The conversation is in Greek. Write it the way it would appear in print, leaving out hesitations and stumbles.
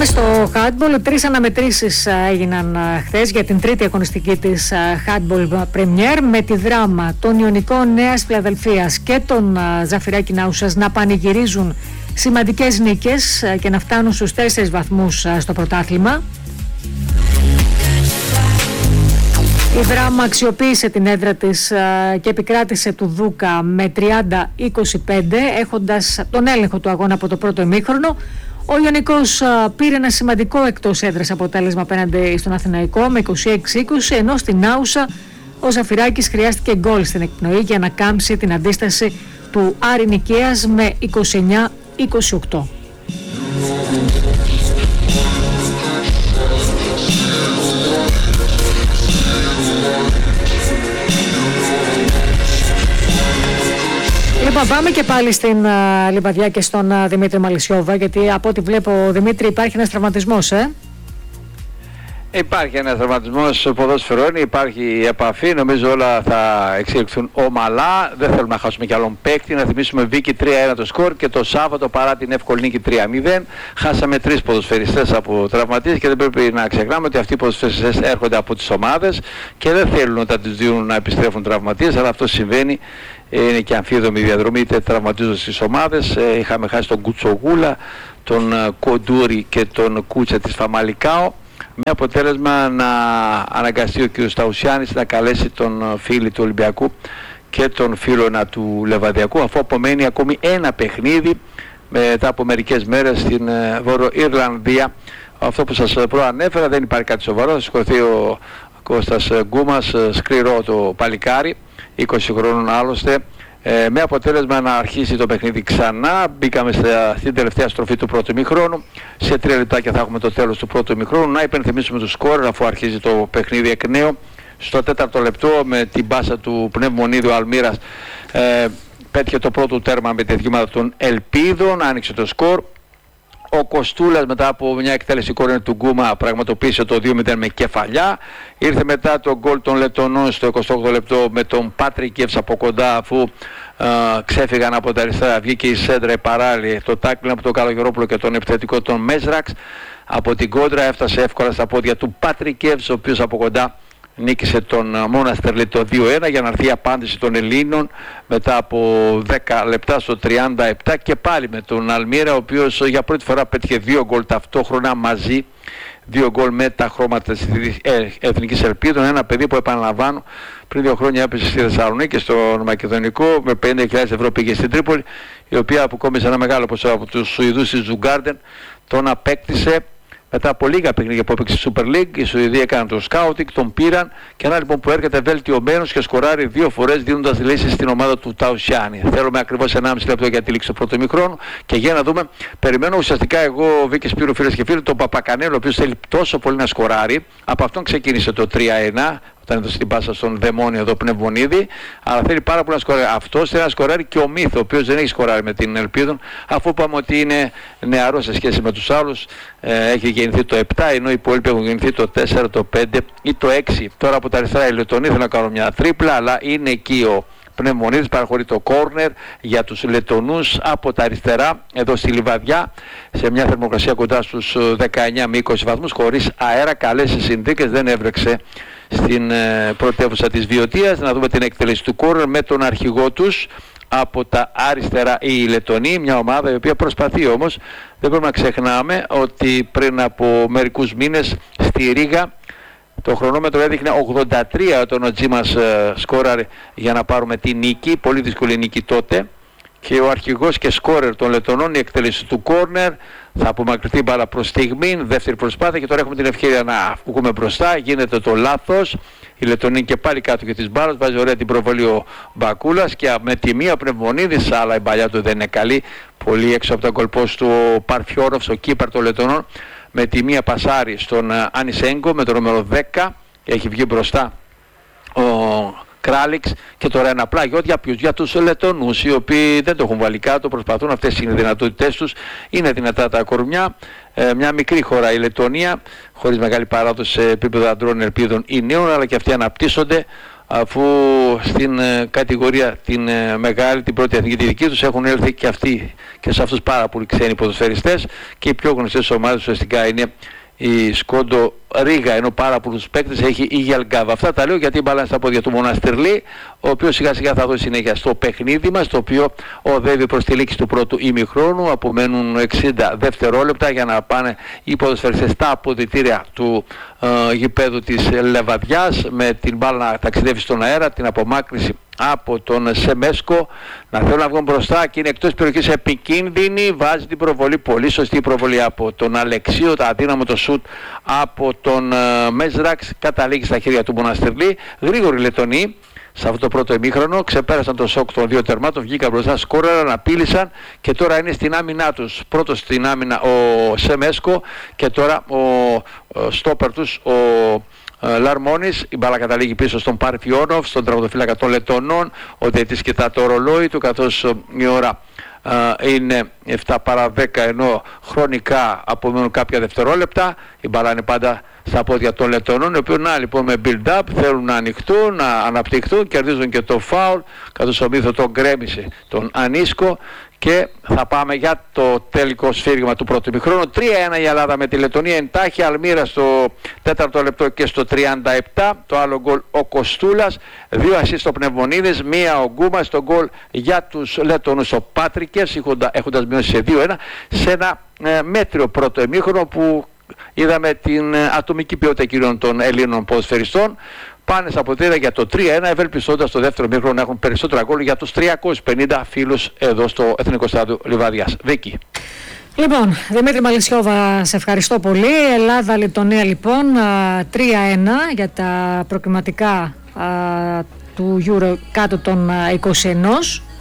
Πάμε στο handball. Τρεις αναμετρήσεις έγιναν χθες για την τρίτη αγωνιστική της handball Premier, με τη Δράμα, τον Ιωνικό Νέας Φιλαδελφίας και τον Ζαφυράκι Νάουσας να πανηγυρίζουν σημαντικές νίκες και να φτάνουν στους 4 βαθμούς στο πρωτάθλημα. Η Δράμα αξιοποίησε την έδρα της και επικράτησε του Δούκα με 30-25, έχοντας τον έλεγχο του αγώνα από το πρώτο ημίχρονο. Ο Ιωνικός πήρε ένα σημαντικό εκτός έδρας αποτέλεσμα απέναντι στον Αθηναϊκό με 26-20, ενώ στην Άουσα ο Ζαφυράκης χρειάστηκε γκολ στην εκπνοή για να κάμψει την αντίσταση του Άρη Νικαίας με 29-28. Λοιπόν, πάμε και πάλι στην Λιβαδιά και στον Δημήτρη Μαλισσιόβα, γιατί από ό,τι βλέπω, Δημήτρη, υπάρχει ένας τραυματισμός, Υπάρχει ένας τραυματισμός ποδοσφαιρών, υπάρχει επαφή, νομίζω όλα θα εξελιχθούν ομαλά. Δεν θέλουμε να χάσουμε κι άλλον παίκτη. Να θυμίσουμε Βίκη 3-1 το σκορ και το Σάββατο παρά την εύκολη νίκη 3-0 χάσαμε 3 ποδοσφαιριστές από τραυματίες και δεν πρέπει να ξεχνάμε ότι αυτοί οι ποδοσφαιριστές έρχονται από τις ομάδες και δεν θέλουν όταν τους δίνουν να επιστρέφουν τραυματίες, αλλά αυτό συμβαίνει. Είναι και αμφίδομη διαδρομή, είτε τραυματίζονται στις ομάδες. Είχαμε χάσει τον Κουτσογούλα, τον Κοντούρη και τον Κούτσα της Φαμαλικάο, με αποτέλεσμα να αναγκαστεί ο κ. Σταουσιάνης να καλέσει τον φίλο του Ολυμπιακού και τον φίλο του Λεβαδιακού, αφού απομένει ακόμη ένα παιχνίδι μετά από μερικές μέρες στην Βόρειο Ιρλανδία. Αυτό που σας προανέφερα, δεν υπάρχει κάτι σοβαρό. Θα σηκωθεί ο Κώστας Γκούμας, σκληρό το παλικάρι, 20 χρόνων άλλωστε, με αποτέλεσμα να αρχίσει το παιχνίδι ξανά. Μπήκαμε στην τελευταία στροφή του πρώτου ημιχρόνου. Σε 3 λεπτάκια θα έχουμε το τέλος του πρώτου ημιχρόνου. Να υπενθυμίσουμε το σκόρ αφού αρχίζει το παιχνίδι εκ νέου. Στο 4ο λεπτό, με την μπάσα του Πνευμονίδου Αλμύρας, πέτυχε το πρώτο τέρμα με τη διηγήματα των Ελπίδων, άνοιξε το σκορ. Ο Κοστούλας μετά από μια εκτέλεση κόρνερ του Γκούμα πραγματοποίησε το 2-0 με κεφαλιά. Ήρθε μετά το γκολ των Λετωνών στο 28ο λεπτό με τον Πάτρικ Κεύς από κοντά, αφού ξέφυγαν από τα αριστερά. Βγήκε η σέντρα η παράλληλη, το τάκλινγκ από τον Καλογερόπουλο και τον επιθετικό των Μέζραξ. Από την κόντρα έφτασε εύκολα στα πόδια του Πάτρικ Κεύς, ο οποίος από κοντά νίκησε τον Μόναστερλι το 2-1 για να έρθει η απάντηση των Ελλήνων μετά από 10 λεπτά στο 37 και πάλι με τον Αλμύρα, ο οποίος για πρώτη φορά πέτυχε 2 γκολ ταυτόχρονα μαζί, 2 γκολ με τα χρώματα της Εθνικής Ελπίδων. Ένα παιδί που, επαναλαμβάνω, πριν 2 χρόνια έπεσε στη Θεσσαλονίκη στον Μακεδονικό, με 50.000 ευρώ πήγε στην Τρίπολη, η οποία αποκόμισε ένα μεγάλο ποσό από τους Σουηδούς της Ζουγκάρντεν, τον απέκτησε. Μετά από λίγα παιχνίδια που έπαιξε Super League, η Σουηδία έκανε το σκάουτινγκ, τον πήραν και ένα λοιπόν που έρχεται βελτιωμένος και σκοράρει 2 φορές, δίνοντας λύσεις στην ομάδα του Ταουσιάνη. Θέλουμε ακριβώς 1,5 λεπτό για τη λήξη του πρώτου ημιχρόνου και για να δούμε. Περιμένω ουσιαστικά εγώ, Βίκη Σπύρου, φίλες και φίλοι, τον Παπακανέλο, ο οποίος θέλει τόσο πολύ να σκοράρει. Από αυτόν ξεκίνησε το 3-1. Όταν έδωσε την πάσα στον Δαιμόνιο εδώ Πνευμονίδη, αλλά θέλει πάρα πολύ να σκοράρει. Αυτός θέλει να σκοράρει και ο Μύθο, ο οποίος δεν έχει σκοράρει με την Ελπίδων, αφού είπαμε ότι είναι νεαρός σε σχέση με τους άλλους. Έχει γεννηθεί το 7, ενώ οι υπόλοιποι έχουν γεννηθεί το 4, το 5 ή το 6. Τώρα από τα αριστερά οι Λετωνοί θέλουν να κάνουν μια τρίπλα, αλλά είναι εκεί ο Πνευμονίδης, παραχωρεί το κόρνερ για τους Λετωνούς από τα αριστερά, εδώ στη Λιβαδιά, σε μια θερμοκρασία κοντά στους 19 με 20 βαθμούς, χωρίς αέρα, καλές συνθήκες, δεν έβρεξε στην πρωτεύουσα της Βιωτίας. Να δούμε την εκτέλεση του κόρνερ με τον αρχηγό τους από τα αριστερά, η Λετωνοί, μια ομάδα η οποία προσπαθεί όμως. Δεν πρέπει να ξεχνάμε ότι πριν από μερικούς μήνες στη Ρήγα το χρονόμετρο έδειχνε 83 όταν ο Τζίμας σκόραρε για να πάρουμε τη νίκη, πολύ δύσκολη νίκη τότε, και ο αρχηγός και σκόρερ των Λετωνών, η εκτέλεση του κόρνερ, θα απομακρυνθεί μπάλα προς στιγμή, δεύτερη προσπάθεια και τώρα έχουμε την ευκαιρία να βγούμε μπροστά. Γίνεται το λάθος, η Λετωνή είναι και πάλι κάτω και της μπάλας, βάζει ωραία την προβολή ο Μπακούλας και με τη μία Πνευμονίδης, αλλά η παλιά του δεν είναι καλή, πολύ έξω από τα γκολπός του ο Παρφιόροφς, ο κύπαρ των Λετωνών, με τη μία πασάρι στον Ανισέγκο με το νούμερο 10, έχει βγει μπροστά ο Κράλιξ και τώρα ένα πλάγιο για τους Λετωνούς, οι οποίοι δεν το έχουν βάλει κάτω, προσπαθούν, αυτές είναι οι δυνατότητές τους, είναι δυνατά τα κορμιά. Μια μικρή χώρα η Λετωνία, χωρίς μεγάλη παράδοση σε επίπεδο αντρών Ελπίδων ή νέων, αλλά και αυτοί αναπτύσσονται. αφού στην κατηγορία την μεγάλη, την πρώτη εθνική, τη δική τους, έχουν έλθει και αυτοί και σε αυτούς πάρα πολλοί ξένοι ποδοσφαιριστές, και οι πιο γνωστές ομάδες ουσιαστικά είναι η Σκόντο Ρίγα, ενώ πάρα πολλούς παίκτες έχει η Γελγκάβα. Αυτά τα λέω γιατί η μπάλα είναι στα πόδια του Μοναστηρλή, ο οποίος σιγά σιγά θα δώσει συνέχεια στο παιχνίδι μας, το οποίο οδεύει προς τη λήξη του πρώτου ημιχρόνου. Απομένουν 60 δευτερόλεπτα για να πάνε οι ποδοσφαιριστές στα αποδυτήρια του γηπέδου της Λεβαδιάς, με την μπάλα να ταξιδεύει στον αέρα, την απομάκρυνση από τον Σεμέσκο να θέλουν να βγουν μπροστά και είναι εκτός περιοχής επικίνδυνη, βάζει την προβολή, πολύ σωστή προβολή από τον Αλεξίου, το αδύναμο το σουτ από τον Μέζραξ, καταλήγει στα χέρια του Μοναστηρλή. Γρήγοροι Λετονοί σε αυτό το πρώτο ημίχρονο, ξεπέρασαν το σοκ των δύο τερμάτων, βγήκαν μπροστά, σκόραραν, απείλησαν και τώρα είναι στην άμυνά τους. Πρώτος στην άμυνα ο Σεμέσκο και τώρα ο στόπερ τους, ο Λαρμόνης. Η μπάλα καταλήγει πίσω στον Παρφιόνοφ, στον τραγουδοφύλακα των Λετωνών. Ο διαιτητής κοιτά το ρολόι του, καθώς η ώρα είναι 7 παρά 10, ενώ χρονικά απομένουν κάποια δευτερόλεπτα. Η μπάλα είναι πάντα στα πόδια των Λετωνών, οι οποίοι λοιπόν με build-up θέλουν να ανοιχτούν, να αναπτυχθούν, κερδίζουν και το φάουλ, καθώς ο Μύθο τον γκρέμισε τον Ανίσκο. Και θα πάμε για το τελικό σφύριγμα του πρώτου ημιχρόνου. 3-1 η Ελλάδα με τη Λετωνία εντάχει. Αλμύρα στο 4ο λεπτό και στο 37. Το άλλο γκολ ο Κοστούλας. 2 ασίστ ο Πνευμονίδης. 1 ο Γκούμας. Το γκολ για τους Λετωνούς ο Πάτρικες, έχοντας μειώσει σε 2-1. Σε ένα μέτριο πρώτο ημίχρονο που είδαμε την ατομική ποιότητα κυρίων των Ελλήνων ποδοσφαιριστών. Πάνε στα ποτήρια για το 3-1, ευελπιστώντας το δεύτερο μήχρονο να έχουν περισσότερα γκολ για τους 350 φίλους εδώ στο Εθνικό Στάδιο Λιβαδιάς. Βίκη. Λοιπόν, Δημήτρη Μαλισσιώβα, σε ευχαριστώ πολύ. Ελλάδα-Λετωνία λοιπόν, 3-1 για τα προκριματικά του Euro κάτω των 21.